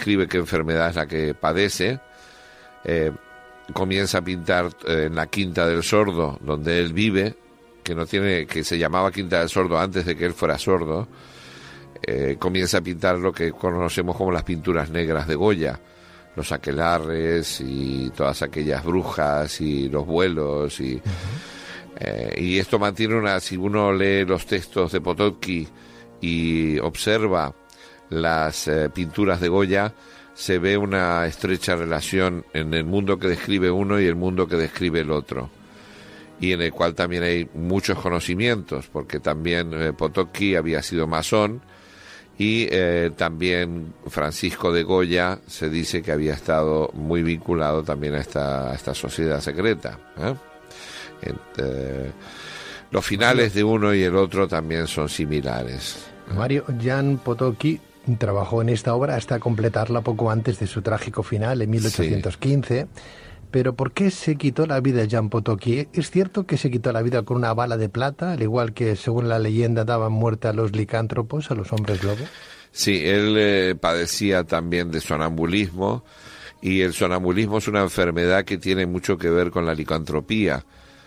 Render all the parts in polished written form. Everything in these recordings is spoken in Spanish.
describe qué enfermedad es la que padece. Comienza a pintar en la Quinta del Sordo, donde él vive, que se llamaba Quinta del Sordo antes de que él fuera sordo. Comienza a pintar lo que conocemos como las pinturas negras de Goya, los aquelarres y todas aquellas brujas y los vuelos y esto mantiene si uno lee los textos de Potocki y observa las pinturas de Goya, se ve una estrecha relación en el mundo que describe uno y el mundo que describe el otro, y en el cual también hay muchos conocimientos, porque también Potocki había sido masón, y también Francisco de Goya se dice que había estado muy vinculado también a esta sociedad secreta. Los finales de uno y el otro también son similares. Mario, Jan Potocki trabajó en esta obra hasta completarla poco antes de su trágico final, en 1815. Sí. Pero ¿por qué se quitó la vida Jan Potocki? ¿Es cierto que se quitó la vida con una bala de plata, al igual que, según la leyenda, daban muerte a los licántropos, a los hombres lobo? Sí, él padecía también de sonambulismo, y el sonambulismo es una enfermedad que tiene mucho que ver con la licantropía.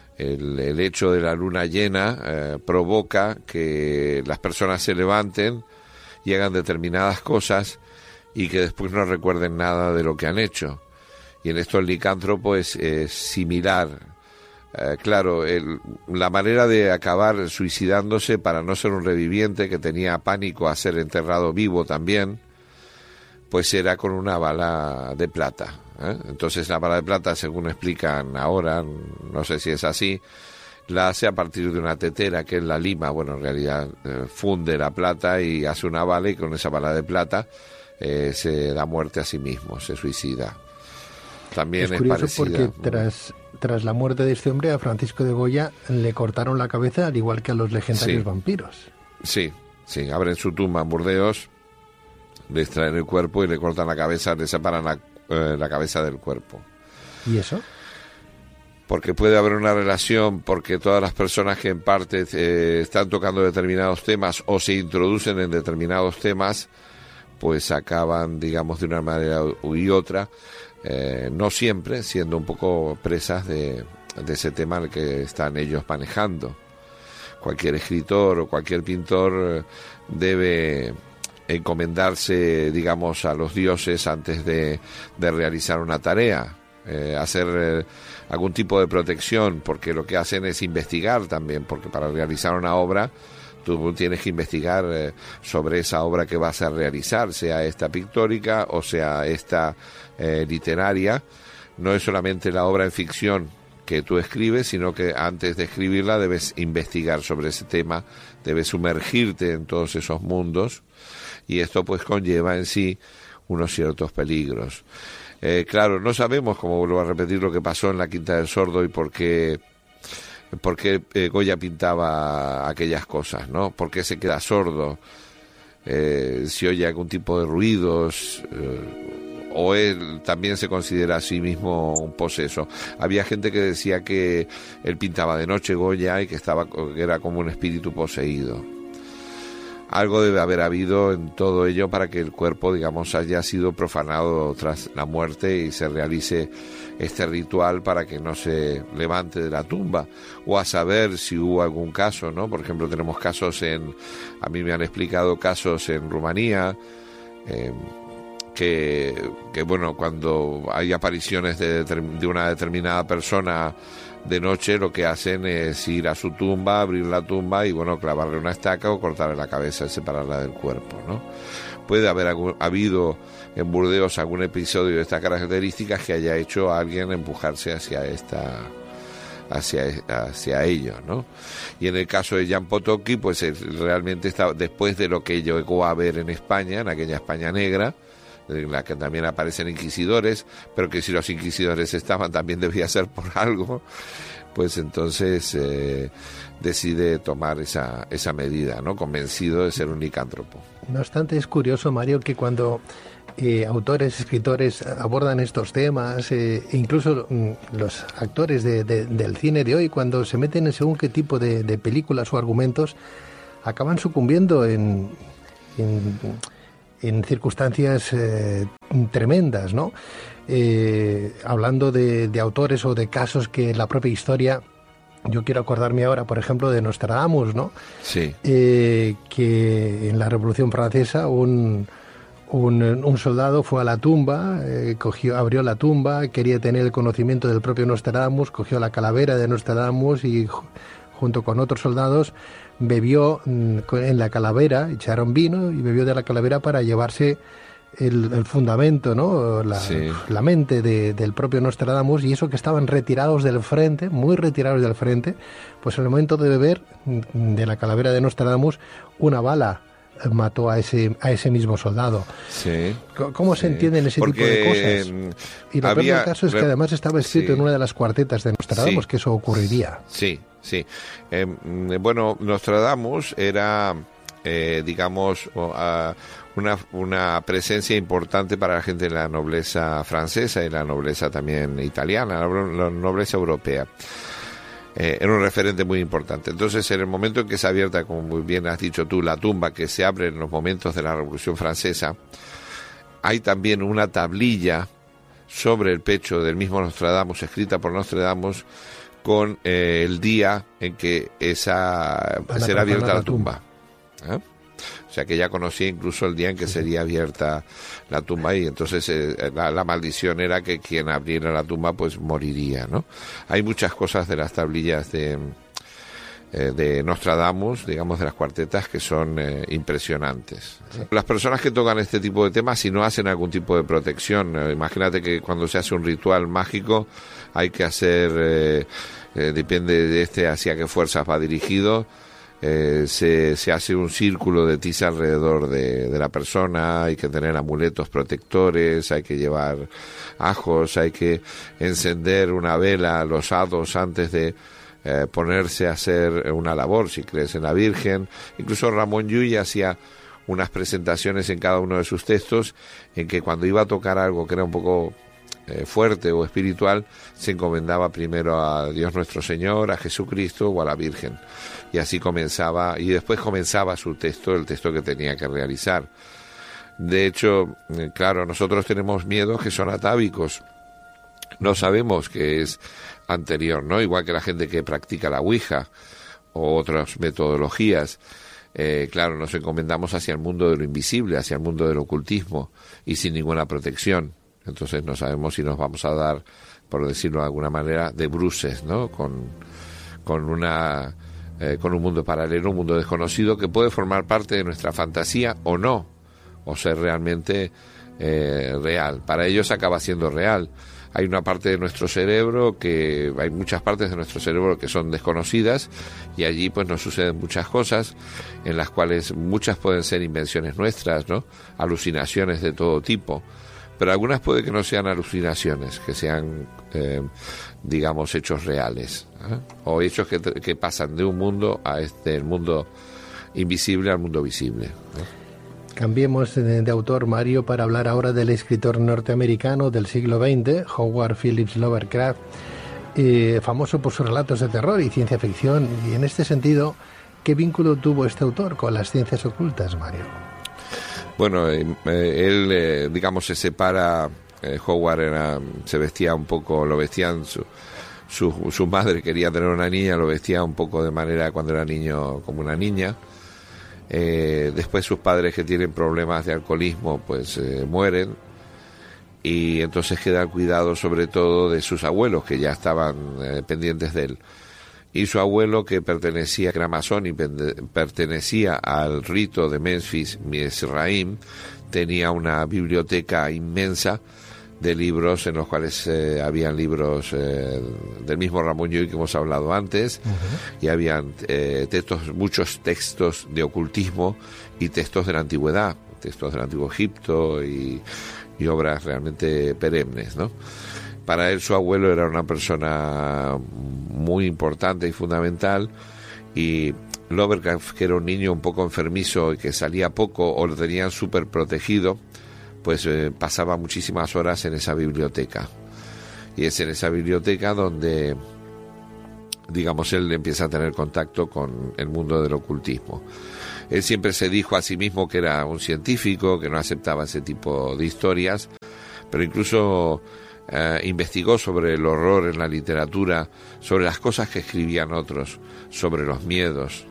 El hecho de la luna llena provoca que las personas se levanten y hagan determinadas cosas y que después no recuerden nada de lo que han hecho. Y en esto el licántropo es similar. Claro, la manera de acabar suicidándose para no ser un reviviente que tenía pánico a ser enterrado vivo también, pues era con una bala de plata. Entonces la bala de plata, según explican ahora, no sé si es así, la hace a partir de una tetera que es la lima. Bueno, en realidad funde la plata y hace una bala, y con esa bala de plata se da muerte a sí mismo, se suicida. También es curioso porque tras la muerte de este hombre, a Francisco de Goya le cortaron la cabeza, al igual que a los legendarios vampiros. Sí, abren su tumba en Burdeos, le extraen el cuerpo y le cortan la cabeza, le separan la cabeza del cuerpo. ¿Y eso? Porque puede haber una relación, porque todas las personas que en parte están tocando determinados temas o se introducen en determinados temas, pues acaban, digamos, de una manera u otra, no siempre siendo un poco presas de ese tema al que están ellos manejando. Cualquier escritor o cualquier pintor debe encomendarse, digamos, a los dioses antes de realizar una tarea, hacer algún tipo de protección, porque lo que hacen es investigar también, porque para realizar una obra tú tienes que investigar sobre esa obra que vas a realizar, sea esta pictórica o sea esta literaria. No es solamente la obra en ficción que tú escribes, sino que antes de escribirla debes investigar sobre ese tema, debes sumergirte en todos esos mundos, y esto pues conlleva en sí unos ciertos peligros. Claro, no sabemos, como vuelvo a repetir, lo que pasó en la Quinta del Sordo y por qué Goya pintaba aquellas cosas, ¿no? ¿Por qué se queda sordo? Si oye algún tipo de ruidos, o él también se considera a sí mismo un poseso. Había gente que decía que él pintaba de noche, Goya, y que era como un espíritu poseído. Algo debe haber habido en todo ello para que el cuerpo, digamos, haya sido profanado tras la muerte y se realice este ritual para que no se levante de la tumba, o a saber si hubo algún caso, ¿no? Por ejemplo, tenemos casos a mí me han explicado casos en Rumanía, que bueno, cuando hay apariciones de una determinada persona de noche, lo que hacen es ir a su tumba, abrir la tumba y, bueno, clavarle una estaca o cortarle la cabeza y separarla del cuerpo, ¿no? Puede haber habido en Burdeos algún episodio de estas características que haya hecho a alguien empujarse hacia ello, ¿no? Y en el caso de Jan Potocki, pues realmente está después de lo que llegó a ver en España, en aquella España negra, en la que también aparecen inquisidores, pero que si los inquisidores estaban también debía ser por algo, pues entonces decide tomar esa medida, ¿no? Convencido de ser un licántropo. No obstante, es curioso, Mario, que cuando autores, escritores abordan estos temas, incluso los actores del cine de hoy, cuando se meten en según qué tipo de películas o argumentos, acaban sucumbiendo en en circunstancias tremendas, ¿no? Hablando de autores o de casos que en la propia historia, yo quiero acordarme ahora, por ejemplo, de Nostradamus, ¿no? Sí. Que en la Revolución Francesa un soldado fue a la tumba, abrió la tumba, quería tener el conocimiento del propio Nostradamus, cogió la calavera de Nostradamus y junto con otros soldados bebió en la calavera, echaron vino y bebió de la calavera para llevarse el fundamento, ¿no? La mente del propio Nostradamus, y eso que estaban retirados del frente, muy retirados del frente, pues en el momento de beber de la calavera de Nostradamus, una bala mató a ese mismo soldado. Sí. ¿Cómo se entienden ese tipo de cosas? Y lo peor del caso es que además estaba escrito en una de las cuartetas de Nostradamus que eso ocurriría. Sí. Bueno, Nostradamus era, digamos, una presencia importante para la gente de la nobleza francesa y la nobleza también italiana, la nobleza europea. Era un referente muy importante. Entonces, en el momento en que se abierta, como muy bien has dicho tú, la tumba que se abre en los momentos de la Revolución Francesa, hay también una tablilla sobre el pecho del mismo Nostradamus, escrita por Nostradamus, con el día en que será abierta la tumba. O sea que ya conocía incluso el día en que sería abierta la tumba, y entonces la maldición era que quien abriera la tumba pues moriría, ¿no? Hay muchas cosas de las tablillas de Nostradamus, digamos, de las cuartetas, que son impresionantes. Sí. Las personas que tocan este tipo de temas, si no hacen algún tipo de protección, imagínate que cuando se hace un ritual mágico hay que hacer, depende de hacia qué fuerzas va dirigido, se hace un círculo de tiza alrededor de la persona, hay que tener amuletos protectores, hay que llevar ajos, hay que encender una vela, los hados, antes de ponerse a hacer una labor, si crees en la Virgen. Incluso Ramón Llull hacía unas presentaciones en cada uno de sus textos en que cuando iba a tocar algo que era un poco fuerte o espiritual, se encomendaba primero a Dios nuestro Señor, a Jesucristo o a la Virgen, y así comenzaba, y después comenzaba su texto, el texto que tenía que realizar. De hecho, claro, nosotros tenemos miedos que son atávicos, no sabemos que es anterior, ¿no? Igual que la gente que practica la Ouija o otras metodologías. Claro, nos encomendamos hacia el mundo de lo invisible, hacia el mundo del ocultismo, y sin ninguna protección. Entonces no sabemos si nos vamos a dar, por decirlo de alguna manera, de bruces, ¿no? Con un mundo paralelo, un mundo desconocido que puede formar parte de nuestra fantasía o no, o ser realmente real. Para ellos acaba siendo real. Hay una parte de nuestro cerebro hay muchas partes de nuestro cerebro que son desconocidas, y allí pues nos suceden muchas cosas, en las cuales muchas pueden ser invenciones nuestras, ¿no? Alucinaciones de todo tipo. Pero algunas puede que no sean alucinaciones, que sean, digamos, hechos reales, o hechos que pasan de un mundo a el mundo invisible al mundo visible, ¿no? Cambiemos de autor, Mario, para hablar ahora del escritor norteamericano del siglo XX, Howard Phillips Lovecraft, famoso por sus relatos de terror y ciencia ficción. Y en este sentido, ¿qué vínculo tuvo este autor con las ciencias ocultas, Mario? Bueno, él, digamos, se separa. Howard se vestía un poco, lo vestían su madre quería tener una niña, lo vestía un poco de manera, cuando era niño, como una niña. Después sus padres, que tienen problemas de alcoholismo, pues mueren, y entonces queda el cuidado sobre todo de sus abuelos, que ya estaban pendientes de él. Y su abuelo, que era masón y pertenecía al rito de Memphis Mizraim, tenía una biblioteca inmensa de libros, en los cuales habían libros del mismo Ramón Llull que hemos hablado antes, y habían muchos textos de ocultismo y textos de la antigüedad, textos del Antiguo Egipto y obras realmente perennes, ¿no? Para él, su abuelo era una persona muy importante y fundamental, y Lovecraft, que era un niño un poco enfermizo y que salía poco o lo tenían súper protegido, pues pasaba muchísimas horas en esa biblioteca. Y es en esa biblioteca donde, digamos, él empieza a tener contacto con el mundo del ocultismo. Él siempre se dijo a sí mismo que era un científico, que no aceptaba ese tipo de historias, pero incluso investigó sobre el horror en la literatura, sobre las cosas que escribían otros, sobre los miedos,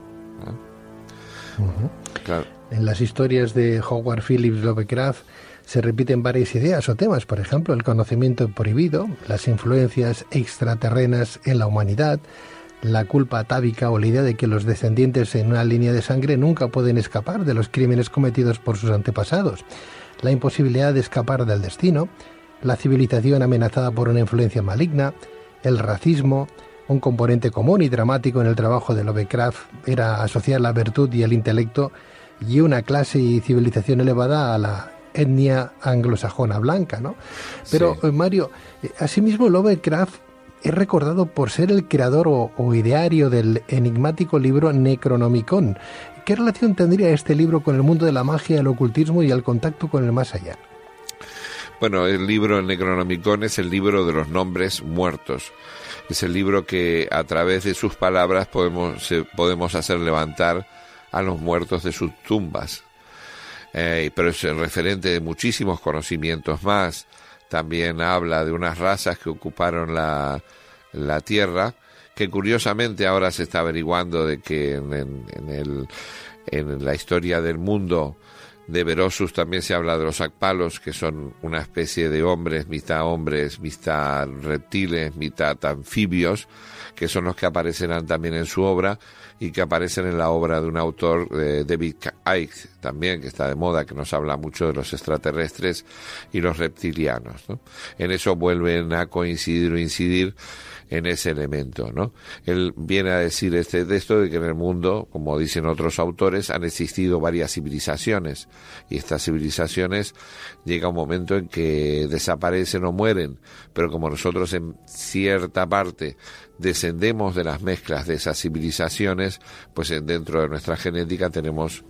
¿no? Uh-huh. Claro. En las historias de Howard Phillips Lovecraft se repiten varias ideas o temas, por ejemplo, el conocimiento prohibido, las influencias extraterrenas en la humanidad, la culpa atávica o la idea de que los descendientes en una línea de sangre nunca pueden escapar de los crímenes cometidos por sus antepasados, la imposibilidad de escapar del destino, la civilización amenazada por una influencia maligna, el racismo. Un componente común y dramático en el trabajo de Lovecraft era asociar la virtud y el intelecto y una clase y civilización elevada a la etnia anglosajona blanca, ¿no? Pero, sí. Mario, asimismo Lovecraft es recordado por ser el creador o ideario del enigmático libro Necronomicon. ¿Qué relación tendría este libro con el mundo de la magia, el ocultismo y el contacto con el más allá? Bueno, el libro Necronomicon es el libro de los nombres muertos. Es el libro que a través de sus palabras podemos hacer levantar a los muertos de sus tumbas. Pero es el referente de muchísimos conocimientos más. También habla de unas razas que ocuparon la Tierra, que curiosamente ahora se está averiguando de que en la historia del mundo de Berosus también se habla de los Akpalos, que son una especie de hombres, mitad reptiles, mitad anfibios, que son los que aparecerán también en su obra y que aparecen en la obra de un autor, David Icke, también, que está de moda, que nos habla mucho de los extraterrestres y los reptilianos, ¿no? En eso vuelven a coincidir o incidir en ese elemento, ¿no? Él viene a decir de esto de que en el mundo, como dicen otros autores, han existido varias civilizaciones, y estas civilizaciones llega un momento en que desaparecen o mueren, pero como nosotros en cierta parte descendemos de las mezclas de esas civilizaciones, pues dentro de nuestra genética tenemos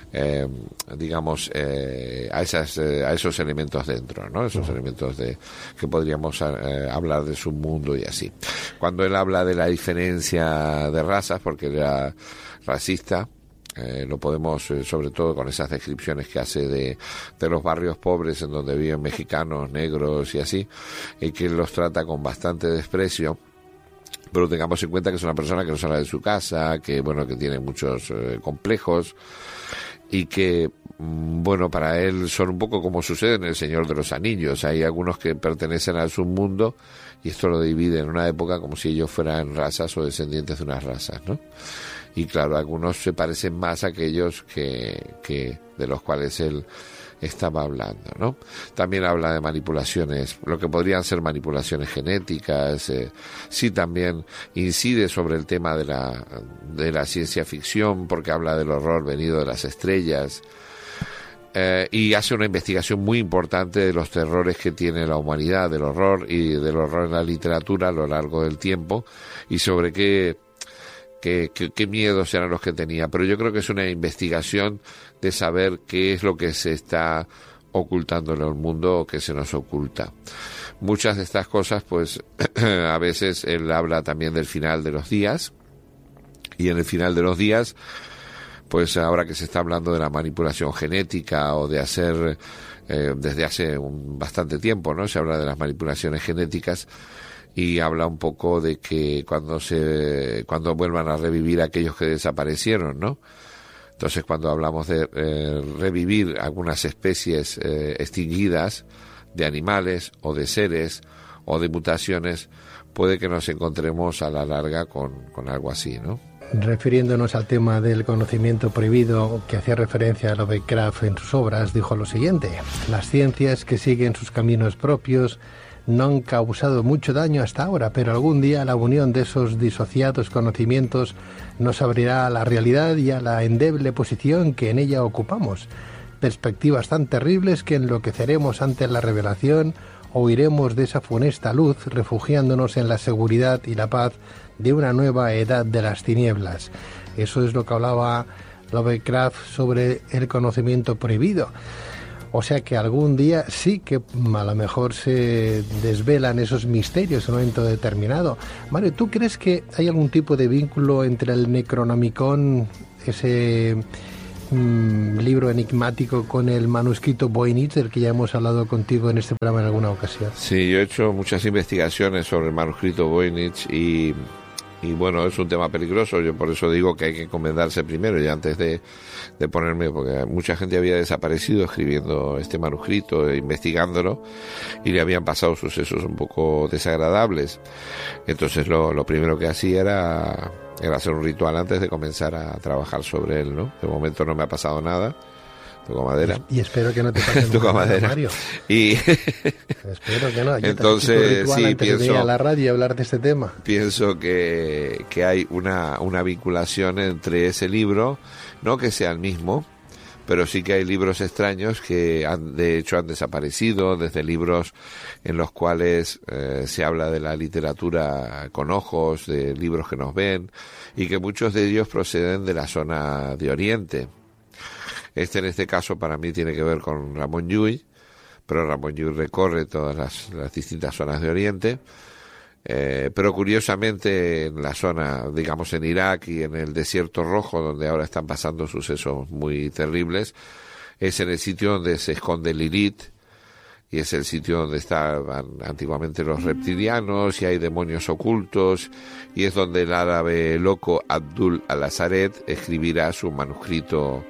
a esos elementos dentro, ¿no? Esos elementos que podríamos hablar de su mundo y así. Cuando él habla de la diferencia de razas, porque era racista, lo podemos, sobre todo con esas descripciones que hace de los barrios pobres en donde viven mexicanos, negros y así, y que los trata con bastante desprecio. Pero tengamos en cuenta que es una persona que no sale de su casa, que tiene muchos complejos, y que, para él son un poco como sucede en El Señor de los Anillos. Hay algunos que pertenecen al submundo y esto lo divide en una época como si ellos fueran razas o descendientes de unas razas, ¿no? Y claro, algunos se parecen más a aquellos que de los cuales él estaba hablando, ¿no? También habla de manipulaciones, lo que podrían ser manipulaciones genéticas. Sí, también incide sobre el tema de la ciencia ficción, porque habla del horror venido de las estrellas, y hace una investigación muy importante de los terrores que tiene la humanidad, del horror y del horror en la literatura a lo largo del tiempo, y sobre qué miedos eran los que tenía. Pero yo creo que es una investigación de saber qué es lo que se está ocultando en el mundo o que se nos oculta. Muchas de estas cosas, pues, a veces él habla también del final de los días, y en el final de los días, pues ahora que se está hablando de la manipulación genética o de hacer, desde hace bastante tiempo, ¿no? Se habla de las manipulaciones genéticas, y habla un poco de que cuando vuelvan a revivir aquellos que desaparecieron, ¿no? Entonces, cuando hablamos de revivir algunas especies extinguidas de animales o de seres o de mutaciones, puede que nos encontremos a la larga con algo así, ¿no? Refiriéndonos al tema del conocimiento prohibido que hacía referencia a Lovecraft en sus obras, dijo lo siguiente: las ciencias que siguen sus caminos propios no han causado mucho daño hasta ahora, pero algún día la unión de esos disociados conocimientos nos abrirá a la realidad y a la endeble posición que en ella ocupamos. Perspectivas tan terribles que enloqueceremos ante la revelación o huiremos de esa funesta luz, refugiándonos en la seguridad y la paz de una nueva edad de las tinieblas. Eso es lo que hablaba Lovecraft sobre el conocimiento prohibido. O sea que algún día sí que a lo mejor se desvelan esos misterios en un momento determinado. Mario, ¿tú crees que hay algún tipo de vínculo entre el Necronomicon, ese libro enigmático con el manuscrito Voynich, del que ya hemos hablado contigo en este programa en alguna ocasión. Sí, yo he hecho muchas investigaciones sobre el manuscrito Voynich y bueno, es un tema peligroso. Yo por eso digo que hay que encomendarse primero y antes de ponerme, porque mucha gente había desaparecido escribiendo este manuscrito, investigándolo, y le habían pasado sucesos un poco desagradables. Entonces lo primero que hacía era hacer un ritual antes de comenzar a trabajar sobre él, ¿no? De momento no me ha pasado nada. Toco madera. Y espero que no te pase nada, madera, Mario. Y espero que no. Yo entonces sí, antes de ir a la radio y hablar de este tema. Pienso que hay una vinculación entre ese libro, no que sea el mismo, pero sí que hay libros extraños que de hecho han desaparecido, desde libros en los cuales se habla de la literatura con ojos, de libros que nos ven, y que muchos de ellos proceden de la zona de Oriente. En este caso para mí tiene que ver con Ramón Llull, pero Ramón Llull recorre todas las distintas zonas de Oriente, pero curiosamente en la zona, digamos en Irak y en el Desierto Rojo, donde ahora están pasando sucesos muy terribles, es en el sitio donde se esconde Lilith, y es el sitio donde estaban antiguamente los reptilianos y hay demonios ocultos, y es donde el árabe loco Abdul al-Azaret escribirá su manuscrito,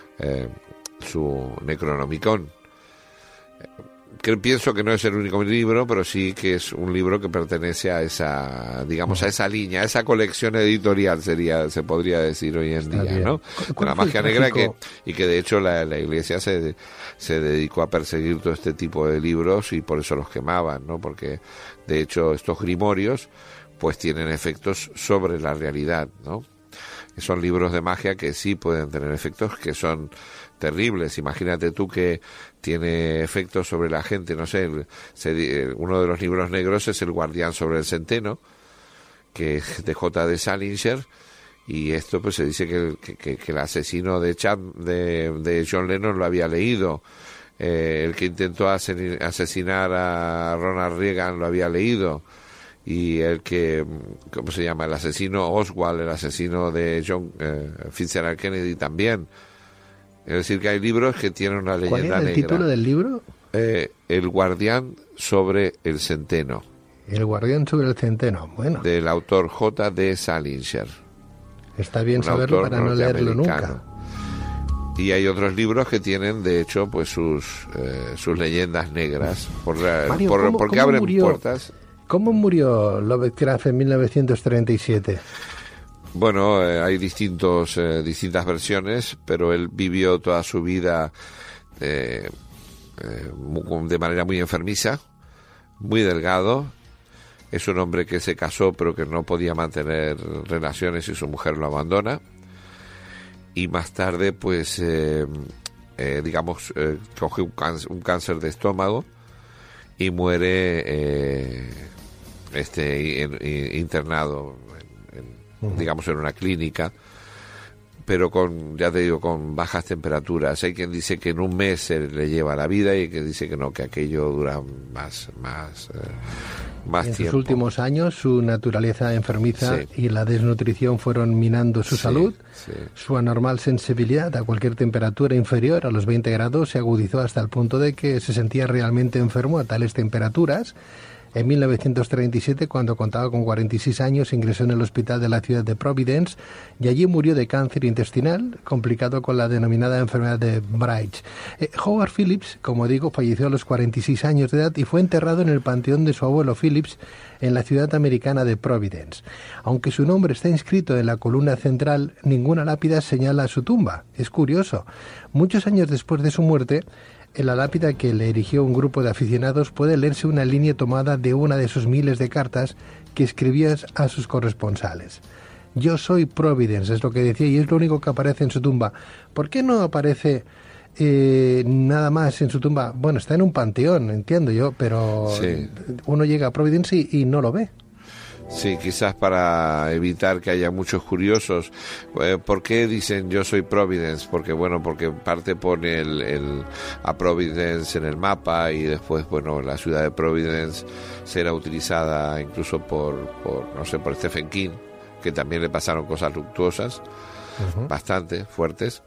su Necronomicon. Que pienso que no es el único libro, pero sí que es un libro que pertenece a esa, digamos, a esa línea, a esa colección editorial se podría decir hoy en día, ¿no? Con la magia negra que de hecho la Iglesia se dedicó a perseguir todo este tipo de libros y por eso los quemaban, ¿no? Porque de hecho estos grimorios pues tienen efectos sobre la realidad, ¿no? Son libros de magia que sí pueden tener efectos que son terribles. Imagínate tú que tiene efectos sobre la gente, no sé, uno de los libros negros es El Guardián sobre el Centeno, que es de J.D. Salinger, y esto pues se dice que el asesino de John Lennon lo había leído, el que intentó asesinar a Ronald Reagan lo había leído, y el que, ¿cómo se llama? El asesino Oswald, el asesino de John Fitzgerald Kennedy también. Es decir, que hay libros que tienen una leyenda negra. ¿Cuál es el título del libro? El Guardián sobre el Centeno. El Guardián sobre el Centeno, bueno. Del autor J.D. Salinger. Está bien saberlo para no leerlo nunca. Y hay otros libros que tienen, de hecho, pues sus leyendas negras. Mario, porque abren puertas. ¿Cómo murió Lovecraft en 1937? Bueno, hay distintas versiones, pero él vivió toda su vida de manera muy enfermiza, muy delgado. Es un hombre que se casó pero que no podía mantener relaciones y su mujer lo abandona. Y más tarde, pues, coge un cáncer de estómago y muere internado digamos en una clínica, pero con bajas temperaturas. Hay quien dice que en un mes se le lleva la vida y hay quien dice que no, que aquello dura más en tiempo. sus últimos años su naturaleza enfermiza y la desnutrición fueron minando su salud. Su anormal sensibilidad a cualquier temperatura inferior a los 20 grados se agudizó hasta el punto de que se sentía realmente enfermo a tales temperaturas. En 1937, cuando contaba con 46 años, ingresó en el hospital de la ciudad de Providence y allí murió de cáncer intestinal, complicado con la denominada enfermedad de Bright. Howard Phillips, como digo, falleció a los 46 años de edad y fue enterrado en el panteón de su abuelo Phillips en la ciudad americana de Providence. Aunque su nombre está inscrito en la columna central, ninguna lápida señala su tumba. Es curioso. Muchos años después de su muerte, en la lápida que le erigió un grupo de aficionados puede leerse una línea tomada de una de sus miles de cartas que escribía a sus corresponsales. Yo soy Providence, es lo que decía, y es lo único que aparece en su tumba. ¿Por qué no aparece nada más en su tumba? Bueno, está en un panteón, entiendo yo, pero uno llega a Providence y no lo ve. Sí, quizás para evitar que haya muchos curiosos. ¿Por qué dicen yo soy Providence? Porque parte pone a Providence en el mapa y después, la ciudad de Providence será utilizada incluso por Stephen King, que también le pasaron cosas luctuosas. bastante fuertes,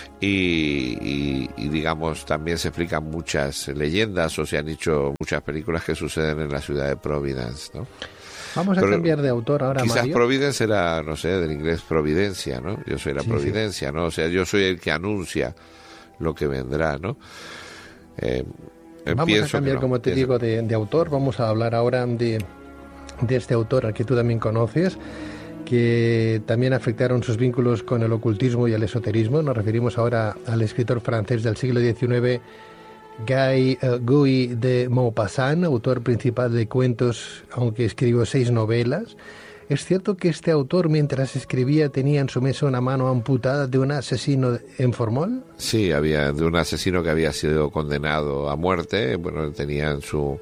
y digamos también se explican muchas leyendas o se han hecho muchas películas que suceden en la ciudad de Providence, ¿no? Vamos a cambiar de autor ahora, quizás Mario. Providence era, no sé, del inglés providencia, ¿no? Yo soy la providencia, sí. ¿no? O sea, yo soy el que anuncia lo que vendrá, ¿no? Vamos a cambiar, como te digo, de autor. Vamos a hablar ahora de este autor al que tú también conoces, que también afectaron sus vínculos con el ocultismo y el esoterismo. Nos referimos ahora al escritor francés del siglo XIX, Guy de Maupassant, autor principal de cuentos, aunque escribió 6 novelas. ¿Es cierto que este autor, mientras escribía, tenía en su mesa una mano amputada de un asesino en Formol? Sí, había de un asesino que había sido condenado a muerte. Bueno, tenía en su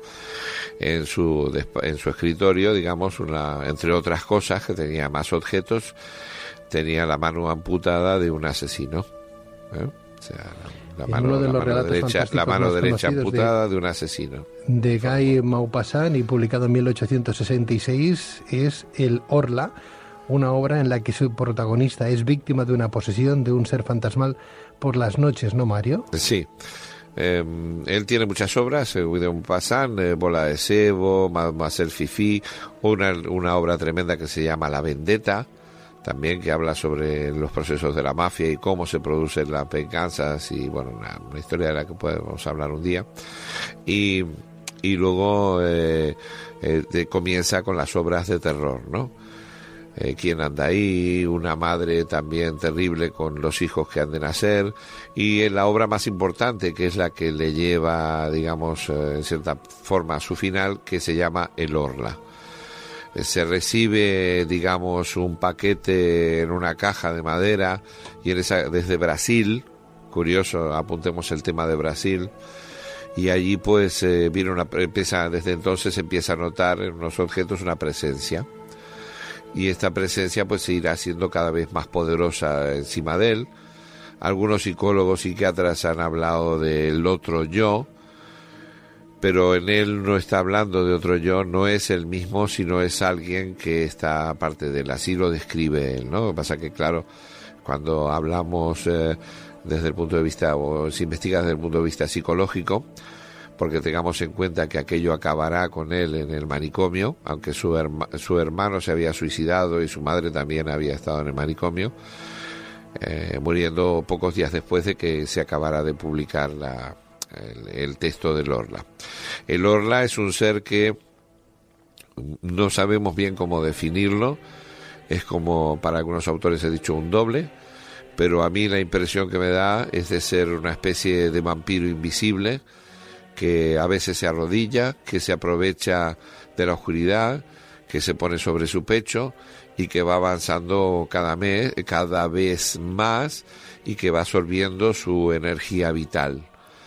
escritorio, digamos, entre otras cosas, que tenía más objetos, tenía la mano amputada de un asesino. O sea, la mano derecha amputada de un asesino. De Guy Maupassant, y publicado en 1866, es El Orla, una obra en la que su protagonista es víctima de una posesión de un ser fantasmal por las noches, ¿no, Mario? Sí. Él tiene muchas obras, Guy de Maupassant, Bola de Sebo, Mademoiselle Fifi, una obra tremenda que se llama La Vendetta, también, que habla sobre los procesos de la mafia y cómo se producen las venganzas, y bueno, una historia de la que podemos hablar un día. Y luego comienza con las obras de terror, ¿no? ¿Quién anda ahí? Una madre también terrible con los hijos que han de nacer, y en la obra más importante, que es la que le lleva, digamos, en cierta forma a su final, que se llama El Orla. Se recibe, digamos, un paquete en una caja de madera, y desde Brasil, curioso, apuntemos el tema de Brasil, y allí pues desde entonces empieza a notar en unos objetos una presencia, y esta presencia pues se irá haciendo cada vez más poderosa encima de él. Algunos psicólogos, psiquiatras han hablado del otro yo, pero en él no está hablando de otro yo, no es el mismo, sino es alguien que está aparte de él, así lo describe él, ¿no? Lo que pasa que, claro, cuando hablamos desde el punto de vista, o se investiga desde el punto de vista psicológico, porque tengamos en cuenta que aquello acabará con él en el manicomio, aunque su hermano se había suicidado y su madre también había estado en el manicomio, muriendo pocos días después de que se acabara de publicar el texto del Orla. El Orla es un ser que no sabemos bien cómo definirlo, es como para algunos autores he dicho un doble, pero a mí la impresión que me da es de ser una especie de vampiro invisible que a veces se arrodilla, que se aprovecha de la oscuridad, que se pone sobre su pecho y que va avanzando cada vez más, y que va absorbiendo su energía vital.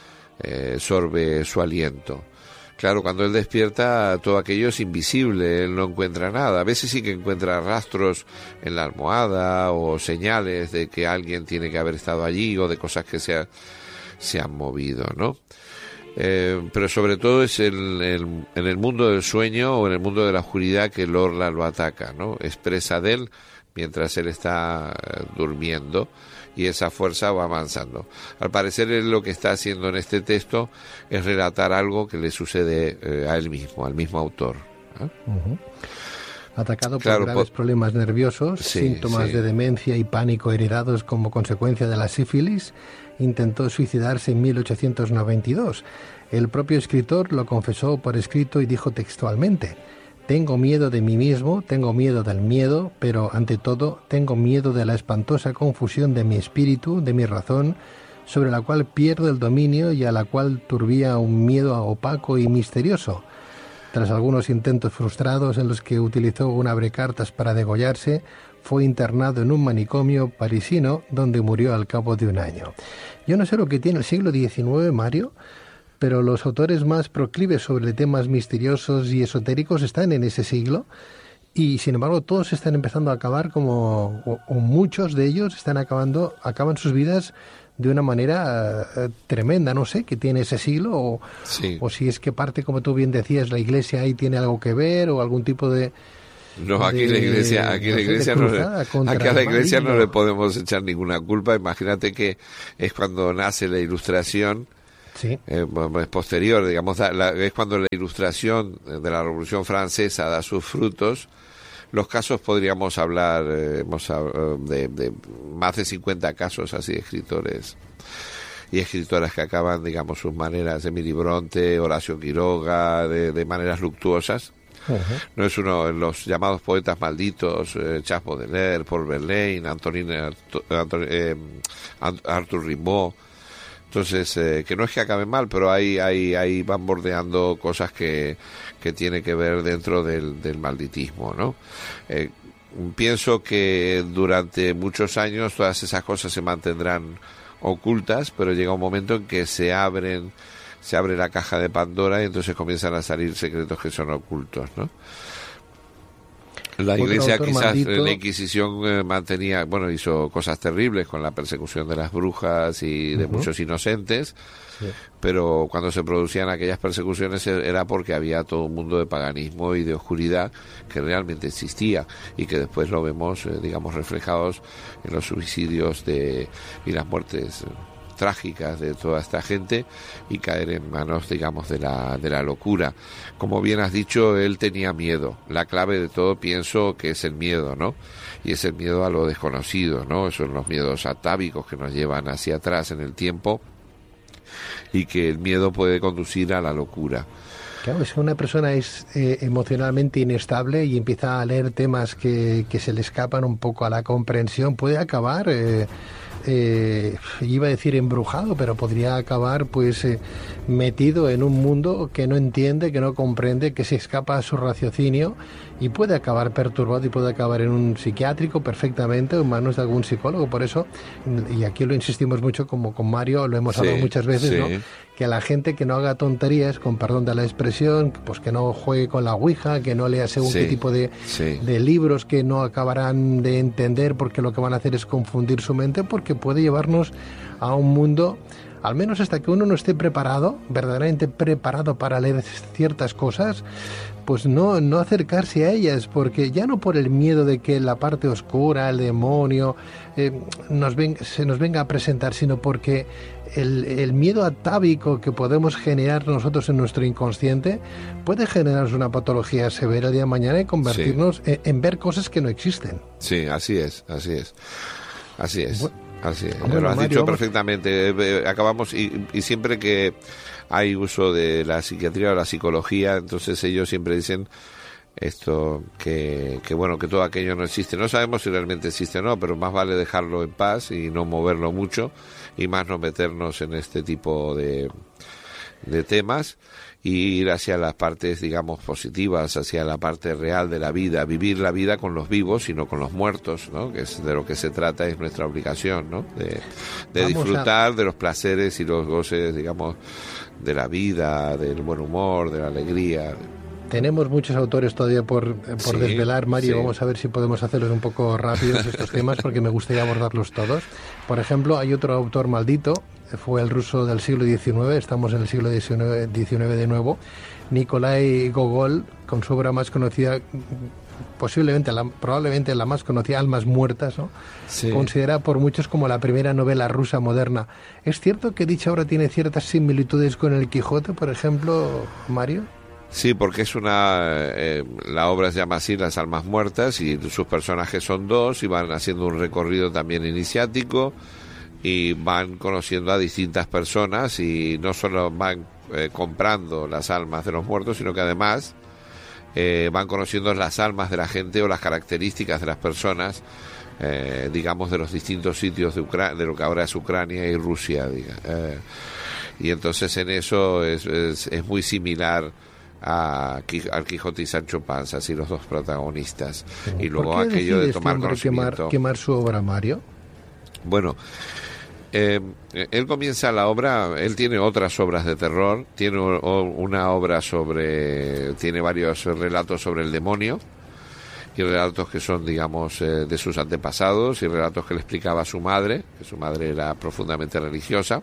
Sorbe su aliento. Claro, cuando él despierta, todo aquello es invisible, él no encuentra nada. A veces sí que encuentra rastros en la almohada o señales de que alguien tiene que haber estado allí, o de cosas que se han movido, ¿no? Pero sobre todo es en el mundo del sueño o en el mundo de la oscuridad que el Orla lo ataca, ¿no? Es presa de él mientras él está durmiendo, y esa fuerza va avanzando. Al parecer él lo que está haciendo en este texto es relatar algo que le sucede a él mismo, al mismo autor, ¿eh? Atacado por graves problemas nerviosos, síntomas de demencia y pánico heredados como consecuencia de la sífilis, intentó suicidarse en 1892. El propio escritor lo confesó por escrito y dijo textualmente: tengo miedo de mí mismo, tengo miedo del miedo, pero ante todo tengo miedo de la espantosa confusión de mi espíritu, de mi razón, sobre la cual pierdo el dominio y a la cual turbía un miedo opaco y misterioso. Tras algunos intentos frustrados en los que utilizó un abrecartas para degollarse, fue internado en un manicomio parisino donde murió al cabo de un año. Yo no sé lo que tiene el siglo XIX, Mario, pero los autores más proclives sobre temas misteriosos y esotéricos están en ese siglo, y sin embargo todos están empezando a acabar o muchos de ellos acaban sus vidas de una manera tremenda. No sé qué tiene ese siglo, o si es que parte, como tú bien decías, la Iglesia ahí tiene algo que ver, o algún tipo de No, aquí la iglesia no le podemos echar ninguna culpa. Imagínate que es cuando nace la Ilustración. Sí. Es posterior, digamos, es cuando la Ilustración de la Revolución Francesa da sus frutos. Los casos podríamos hablar de más de 50 casos así de escritores y escritoras que acaban, digamos, sus maneras, Emily Bronte, Horacio Quiroga, de maneras luctuosas. Uh-huh. No es uno de los llamados poetas malditos, Charles Baudelaire, Paul Verlaine, Arthur Rimbaud. Entonces, que no es que acaben mal, pero ahí van bordeando cosas que tiene que ver dentro del malditismo, ¿no? Pienso que durante muchos años todas esas cosas se mantendrán ocultas, pero llega un momento en que se abre la caja de Pandora y entonces comienzan a salir secretos que son ocultos, ¿no? La Iglesia quizás en la Inquisición mantenía, hizo cosas terribles con la persecución de las brujas y de muchos inocentes, sí. Pero cuando se producían aquellas persecuciones era porque había todo un mundo de paganismo y de oscuridad que realmente existía y que después lo vemos, reflejados en los suicidios y las muertes trágicas de toda esta gente y caer en manos, digamos, de la locura. Como bien has dicho, él tenía miedo. La clave de todo pienso que es el miedo, ¿no? Y es el miedo a lo desconocido, ¿no? Esos son los miedos atávicos que nos llevan hacia atrás en el tiempo y que el miedo puede conducir a la locura. Claro, si una persona es emocionalmente inestable y empieza a leer temas que se le escapan un poco a la comprensión, puede acabar... iba a decir embrujado, pero podría acabar metido en un mundo que no entiende, que no comprende, que se escapa a su raciocinio y puede acabar perturbado y puede acabar en un psiquiátrico perfectamente o en manos de algún psicólogo. Por eso, y aquí lo insistimos mucho, como con Mario lo hemos hablado muchas veces, sí. ¿No? Que a la gente que no haga tonterías, con perdón de la expresión, pues que no juegue con la ouija, que no lea según qué tipo de libros que no acabarán de entender, porque lo que van a hacer es confundir su mente, porque puede llevarnos a un mundo, al menos hasta que uno no esté preparado, verdaderamente preparado para leer ciertas cosas, pues no acercarse a ellas, porque ya no por el miedo de que la parte oscura, el demonio, se nos venga a presentar, sino porque el miedo atávico que podemos generar nosotros en nuestro inconsciente puede generarnos una patología severa el día de mañana y convertirnos en ver cosas que no existen. Sí, así es. Así es. Bueno, lo has dicho perfectamente. Acabamos y siempre que hay uso de la psiquiatría o la psicología, entonces ellos siempre dicen esto, que todo aquello no existe. No sabemos si realmente existe o no, pero más vale dejarlo en paz y no moverlo mucho y más no meternos en este tipo de temas y ir hacia las partes, digamos, positivas, hacia la parte real de la vida, vivir la vida con los vivos y no con los muertos, ¿no? Que es de lo que se trata, es nuestra obligación, ¿no? De disfrutar de los placeres y los goces, digamos, de la vida, del buen humor, de la alegría. Tenemos muchos autores todavía por desvelar, Mario. Vamos a ver si podemos hacerlos un poco rápidos estos temas, porque me gustaría abordarlos todos. Por ejemplo, hay otro autor maldito, fue el ruso del siglo XIX, estamos en el siglo XIX de nuevo, Nikolai Gogol, con su obra más conocida, probablemente la más conocida, Almas Muertas, ¿no? Sí. Considerada por muchos como la primera novela rusa moderna. ¿Es cierto que dicha obra tiene ciertas similitudes con el Quijote, por ejemplo, Mario? Sí, porque es la obra se llama así, Las Almas Muertas, y sus personajes son dos y van haciendo un recorrido también iniciático y van conociendo a distintas personas y no solo van comprando las almas de los muertos, sino que además van conociendo las almas de la gente o las características de las personas, digamos, de los distintos sitios de lo que ahora es Ucrania y Rusia, y entonces en eso es muy similar al Quijote y Sancho Panza, así los dos protagonistas. Y luego aquello de tomar conocimiento. Quemar su obra, Mario? Bueno, él comienza la obra, él tiene otras obras de terror, tiene una obra tiene varios relatos sobre el demonio, y relatos que son, digamos, de sus antepasados, y relatos que le explicaba a su madre, que su madre era profundamente religiosa,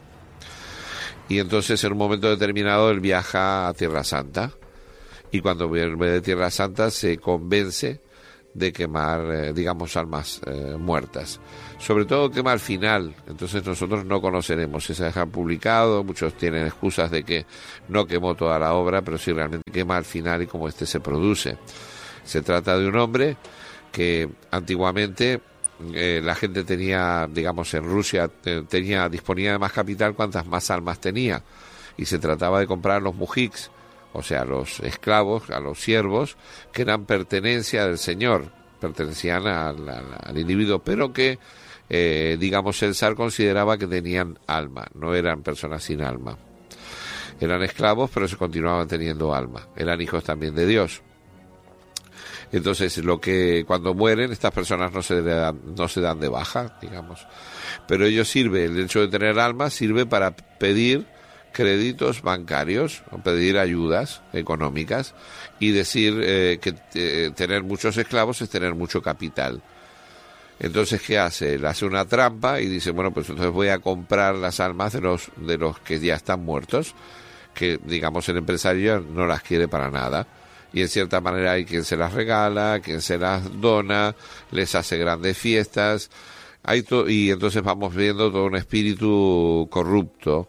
y entonces en un momento determinado él viaja a Tierra Santa, y cuando vuelve de Tierra Santa se convence de quemar, digamos, almas muertas. Sobre todo quema al final, entonces nosotros no conoceremos si se deja publicado, muchos tienen excusas de que no quemó toda la obra, pero sí realmente quema al final y cómo se produce. Se trata de un hombre que antiguamente la gente tenía, digamos, en Rusia disponía de más capital cuantas más almas tenía, y se trataba de comprar los mujiks, o sea, los esclavos, a los siervos, que eran pertenencia del señor, pertenecían al individuo, pero que, digamos, el zar consideraba que tenían alma, no eran personas sin alma. Eran esclavos, pero se continuaban teniendo alma, eran hijos también de Dios. Entonces, cuando mueren, estas personas no se dan de baja, digamos. Pero el hecho de tener alma sirve para pedir créditos bancarios, o pedir ayudas económicas, y decir que tener muchos esclavos es tener mucho capital. Entonces, ¿qué hace? Él hace una trampa y dice, bueno, pues entonces voy a comprar las almas de los que ya están muertos, que, digamos, el empresario no las quiere para nada. Y en cierta manera hay quien se las regala, quien se las dona, les hace grandes fiestas, y entonces vamos viendo todo un espíritu corrupto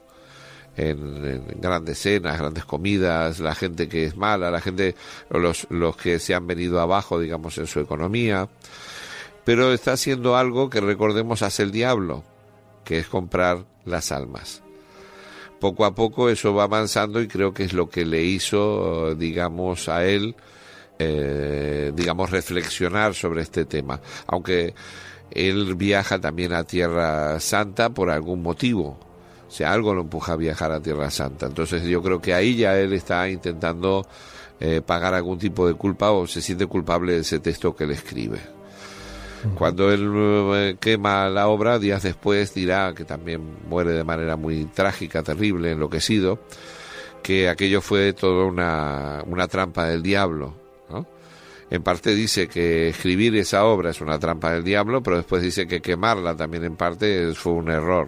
en grandes cenas, grandes comidas, la gente que es mala, la gente, los que se han venido abajo, digamos, en su economía. Pero está haciendo algo que, recordemos, hace el diablo, que es comprar las almas. Poco a poco eso va avanzando, y creo que es lo que le hizo, digamos, a él, digamos, reflexionar sobre este tema. Aunque él viaja también a Tierra Santa por algún motivo. O sea, algo lo empuja a viajar a Tierra Santa. Entonces yo creo que ahí ya él está intentando pagar algún tipo de culpa, o se siente culpable de ese texto que él escribe. Cuando él quema la obra, días después dirá, que también muere de manera muy trágica, terrible, enloquecido, que aquello fue toda una trampa del diablo, ¿no? En parte dice que escribir esa obra es una trampa del diablo, pero después dice que quemarla también en parte fue un error.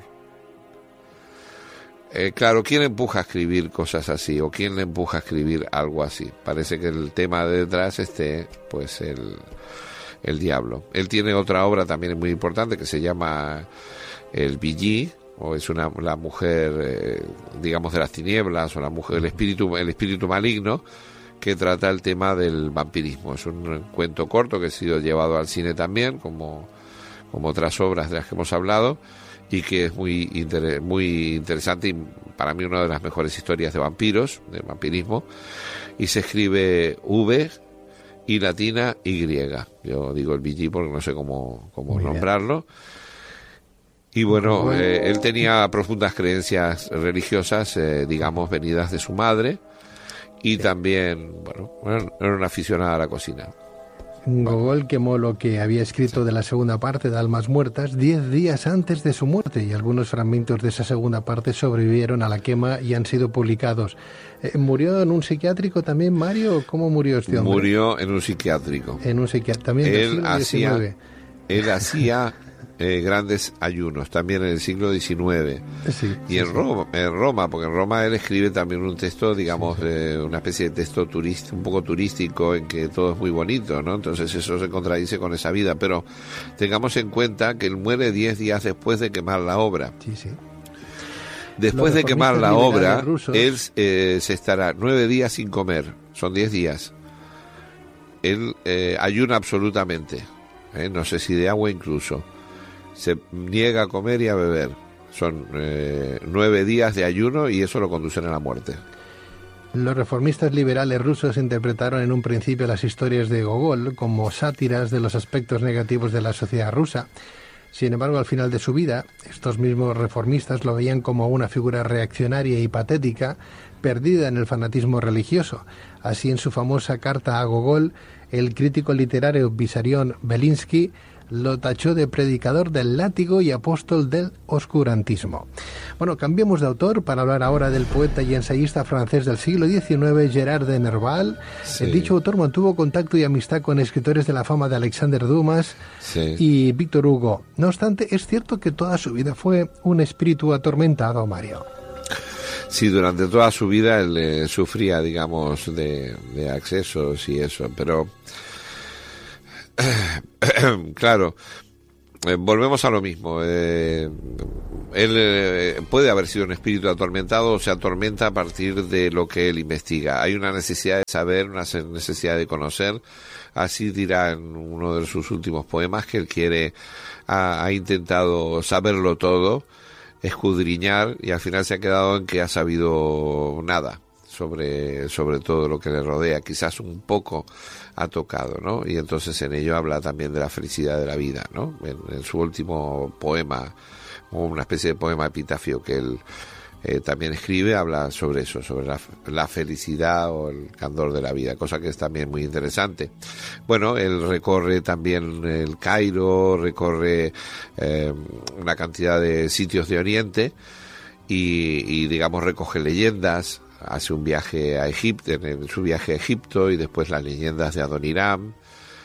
Claro, ¿quién empuja a escribir cosas así? ¿O quién le empuja a escribir algo así? Parece que el tema de detrás pues el diablo. Él tiene otra obra también muy importante que se llama El Villí, o es la mujer, digamos, de las tinieblas, o el espíritu maligno, que trata el tema del vampirismo. Es un cuento corto que ha sido llevado al cine también, como otras obras de las que hemos hablado, y que es muy interesante, y para mí una de las mejores historias de vampiros, de vampirismo, y se escrive V y latina Y. Yo digo el Villí porque no sé cómo nombrarlo. Y bueno, él tenía profundas creencias religiosas, digamos, venidas de su madre, y también, bueno, era una aficionada a la cocina. Gogol quemó lo que había escrito de la segunda parte de Almas Muertas 10 días antes de su muerte, y algunos fragmentos de esa segunda parte sobrevivieron a la quema y han sido publicados. ¿Murió en un psiquiátrico también, Mario? ¿Cómo murió este hombre? Murió en un psiquiátrico. En un psiquiátrico también del siglo XIX. Él hacía grandes ayunos también en el siglo XIX. Sí, y en Roma, porque en Roma él escribe también un texto, digamos, una especie de texto un poco turístico, en que todo es muy bonito, ¿no? Entonces eso se contradice con esa vida, pero tengamos en cuenta que él muere 10 días después de quemar la obra. Sí, sí. Después de quemar la obra, él se estará 9 días sin comer, son 10 días. Él ayuna absolutamente, no sé si de agua incluso. Se niega a comer y a beber. Son 9 días de ayuno, y eso lo conducen a la muerte. Los reformistas liberales rusos interpretaron en un principio las historias de Gogol como sátiras de los aspectos negativos de la sociedad rusa. Sin embargo, al final de su vida, estos mismos reformistas lo veían como una figura reaccionaria y patética, perdida en el fanatismo religioso. Así, en su famosa carta a Gogol, el crítico literario Vissarion Belinsky lo tachó de predicador del látigo y apóstol del oscurantismo. Bueno, cambiemos de autor para hablar ahora del poeta y ensayista francés del siglo XIX, Gerard de Nerval. Sí. Dicho autor mantuvo contacto y amistad con escritores de la fama de Alexander Dumas y Víctor Hugo. No obstante, es cierto que toda su vida fue un espíritu atormentado, Mario. Sí, durante toda su vida él sufría, digamos, de accesos y eso, pero Claro. Volvemos a lo mismo. Él puede haber sido un espíritu atormentado o se atormenta a partir de lo que él investiga. Hay una necesidad de saber, una necesidad de conocer. Así dirá en uno de sus últimos poemas que él ha intentado saberlo todo, escudriñar, y al final se ha quedado en que ha sabido nada sobre todo lo que le rodea. Quizás un poco ha tocado, ¿no? Y entonces en ello habla también de la felicidad de la vida, ¿no? En su último poema, una especie de poema epitafio que él también escribe, habla sobre eso, sobre la felicidad o el candor de la vida, cosa que es también muy interesante. Bueno, él recorre también el Cairo, recorre una cantidad de sitios de Oriente y digamos recoge leyendas. Hace un viaje a Egipto, en su viaje a Egipto, y después las leyendas de Adoniram,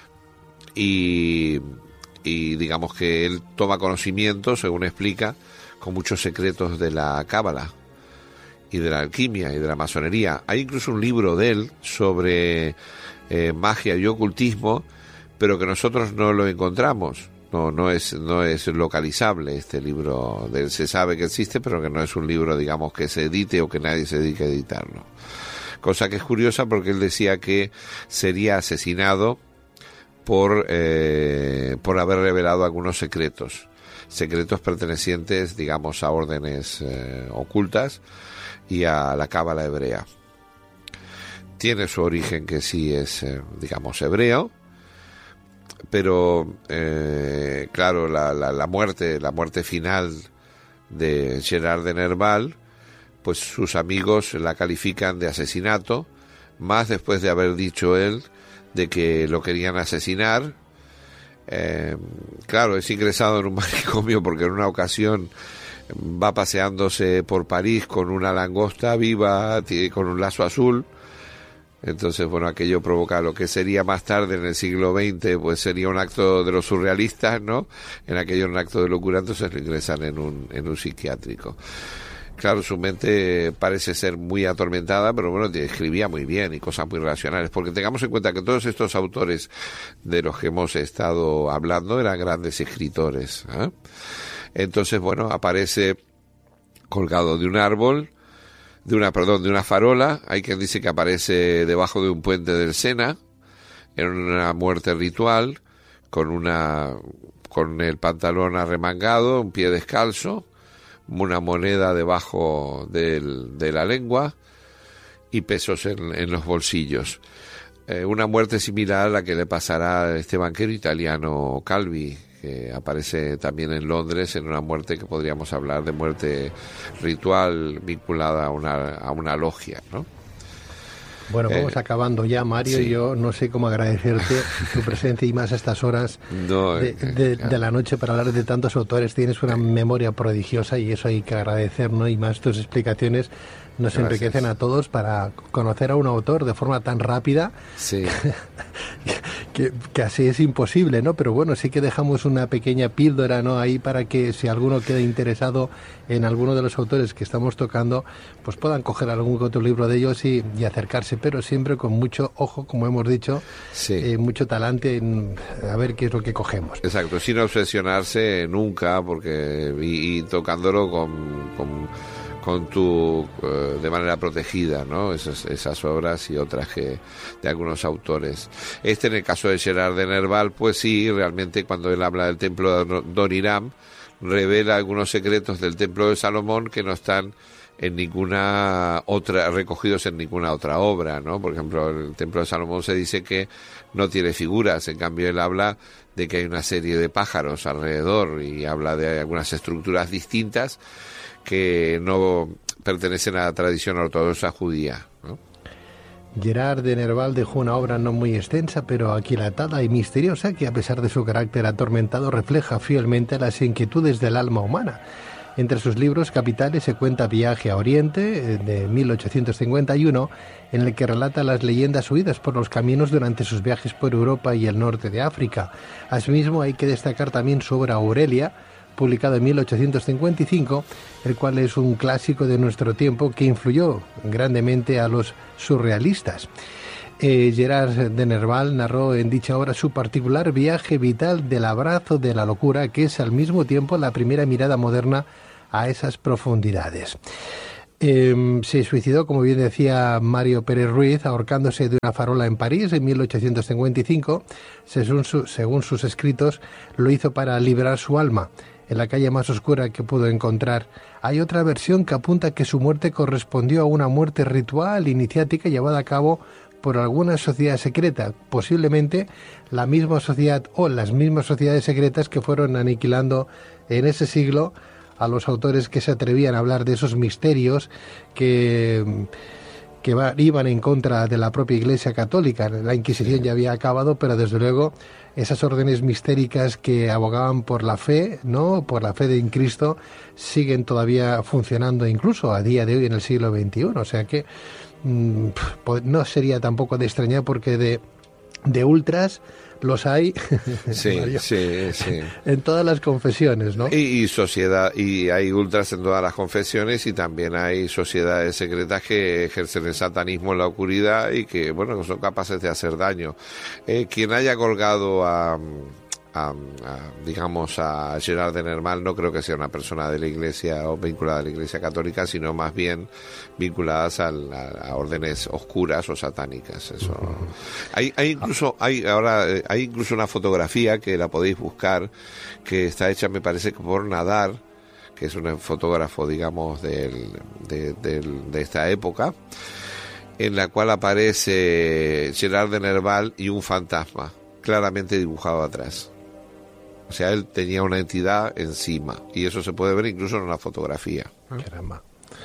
y digamos que él toma conocimiento, según explica, con muchos secretos de la cábala y de la alquimia y de la masonería. Hay incluso un libro de él sobre magia y ocultismo, pero que nosotros no lo encontramos. No es localizable este libro. Se sabe que existe, pero que no es un libro, digamos, que se edite o que nadie se dedique a editarlo. Cosa que es curiosa porque él decía que sería asesinado por haber revelado algunos secretos pertenecientes, digamos, a órdenes ocultas y a la cábala hebrea. Tiene su origen que sí es, digamos, hebreo, pero claro, la muerte final de Gerard de Nerval, pues sus amigos la califican de asesinato, más después de haber dicho él de que lo querían asesinar. Claro, es ingresado en un manicomio porque en una ocasión va paseándose por París con una langosta viva, con un lazo azul. Entonces, bueno, aquello provoca lo que sería más tarde en el siglo XX, pues sería un acto de los surrealistas, ¿no? En aquello un acto de locura, entonces lo ingresan en un psiquiátrico. Claro, su mente parece ser muy atormentada, pero bueno, escribía muy bien y cosas muy racionales, porque tengamos en cuenta que todos estos autores de los que hemos estado hablando eran grandes escritores, ¿eh? Entonces, bueno, aparece colgado de un árbol, de una farola. Hay quien dice que aparece debajo de un puente del Sena, en una muerte ritual, con el pantalón arremangado, un pie descalzo, una moneda debajo de la lengua y pesos en los bolsillos. Una muerte similar a la que le pasará a este banquero italiano Calvi, que aparece también en Londres en una muerte que podríamos hablar de muerte ritual vinculada a una logia, ¿no? Bueno, vamos acabando ya, Mario. Sí. Yo no sé cómo agradecerte tu presencia y más a estas horas de la noche para hablar de tantos autores. Tienes una memoria prodigiosa y eso hay que agradecer, ¿no? Y más tus explicaciones nos enriquecen a todos para conocer a un autor de forma tan rápida. Sí. que así es imposible, ¿no? Pero bueno, sí que dejamos una pequeña píldora, ¿no? Ahí para que si alguno queda interesado en alguno de los autores que estamos tocando, pues puedan coger algún otro libro de ellos y acercarse, pero siempre con mucho ojo, como hemos dicho, sí. Mucho talante en a ver qué es lo que cogemos. Exacto, sin obsesionarse nunca, porque y tocándolo de manera protegida, ¿no? Esas obras y otras de algunos autores. En el caso de Gerard de Nerval, pues sí, realmente cuando él habla del templo de Adoniram, revela algunos secretos del templo de Salomón que no están recogidos en ninguna otra obra, ¿no? Por ejemplo, el templo de Salomón se dice que no tiene figuras, en cambio él habla de que hay una serie de pájaros alrededor y habla de algunas estructuras distintas que no pertenecen a la tradición ortodoxa judía, ¿no? Gerard de Nerval dejó una obra no muy extensa, pero aquilatada y misteriosa, que a pesar de su carácter atormentado refleja fielmente las inquietudes del alma humana. Entre sus libros capitales se cuenta Viaje a Oriente, de 1851, en el que relata las leyendas oídas por los caminos durante sus viajes por Europa y el norte de África. Asimismo, hay que destacar también su obra Aurelia, publicado en 1855, el cual es un clásico de nuestro tiempo que influyó grandemente a los surrealistas. Gerard de Nerval narró en dicha obra su particular viaje vital del abrazo de la locura, que es al mismo tiempo la primera mirada moderna a esas profundidades. Se suicidó, como bien decía Mario Pérez Ruiz, ahorcándose de una farola en París en 1855. Según sus escritos, lo hizo para liberar su alma. En la calle más oscura que pudo encontrar. Hay otra versión que apunta que su muerte correspondió a una muerte ritual iniciática llevada a cabo por alguna sociedad secreta, posiblemente la misma sociedad o las mismas sociedades secretas que fueron aniquilando en ese siglo a los autores que se atrevían a hablar de esos misterios que iban en contra de la propia Iglesia Católica. La Inquisición ya había acabado, pero desde luego esas órdenes mistéricas que abogaban por la fe, ¿no?, por la fe en Cristo, siguen todavía funcionando incluso a día de hoy en el siglo XXI. O sea que no sería tampoco de extrañar, porque de ultras los hay, sí, Mario, sí. en todas las confesiones, ¿no? Y sociedad, y hay ultras en todas las confesiones, y también hay sociedades secretas que ejercen el satanismo en la oscuridad y que, bueno, son capaces de hacer daño. Quien haya colgado digamos a Gerard de Nerval no creo que sea una persona de la Iglesia o vinculada a la Iglesia Católica, sino más bien vinculadas a órdenes oscuras o satánicas. Eso. Hay incluso una fotografía que la podéis buscar, que está hecha, me parece, que por Nadar, que es un fotógrafo, digamos, de esta época, en la cual aparece Gerard de Nerval y un fantasma claramente dibujado atrás. O sea, él tenía una entidad encima, y eso se puede ver incluso en una fotografía. Caramba.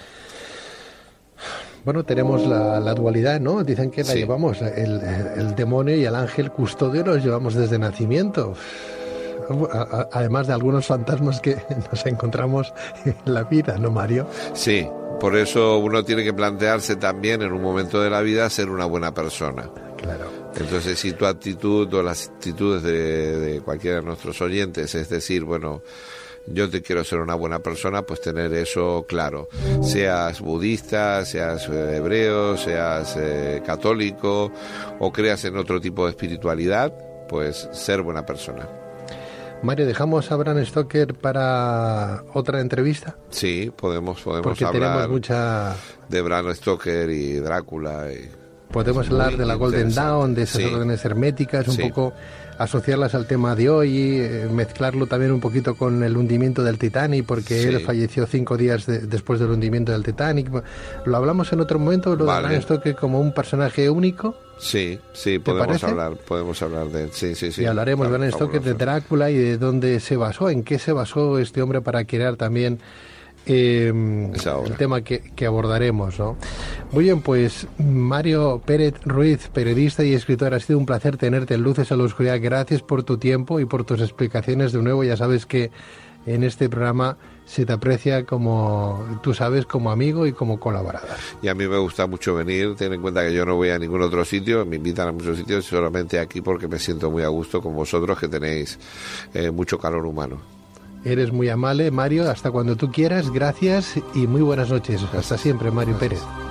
Bueno, tenemos la dualidad, ¿no? Dicen que la llevamos, el demonio y el ángel custodio los llevamos desde nacimiento. Además de algunos fantasmas que nos encontramos en la vida, ¿no, Mario? Sí, por eso uno tiene que plantearse también en un momento de la vida ser una buena persona. Claro. Entonces, si tu actitud o las actitudes de cualquiera de nuestros oyentes es decir, bueno, yo te quiero ser una buena persona, pues tener eso claro. Seas budista, seas hebreo, seas católico o creas en otro tipo de espiritualidad, pues ser buena persona. Mario, ¿dejamos a Bram Stoker para otra entrevista? Sí, podemos porque hablar mucha... de Bram Stoker y Drácula. Podemos hablar de la Golden Dawn, de esas órdenes herméticas, un poco asociarlas al tema de hoy, mezclarlo también un poquito con el hundimiento del Titanic, porque él falleció 5 días después del hundimiento del Titanic. ¿Lo hablamos en otro momento, lo de Bram Stoker como un personaje único? Sí, podemos hablar de él. Sí. Y hablaremos de Bram Stoker, de Drácula y de dónde se basó, en qué se basó este hombre para crear también el tema que abordaremos, ¿no? Muy bien, pues Mario Pérez Ruiz, periodista y escritor, ha sido un placer tenerte en Luces a la Oscuridad. Gracias por tu tiempo y por tus explicaciones. De nuevo, ya sabes que en este programa se te aprecia, como tú sabes, como amigo y como colaborador. Y a mí me gusta mucho venir. Ten en cuenta que yo no voy a ningún otro sitio, me invitan a muchos sitios, solamente aquí porque me siento muy a gusto con vosotros, que tenéis mucho calor humano. Eres muy amable, Mario. Hasta cuando tú quieras. Gracias y muy buenas noches. Hasta siempre, Mario Pérez.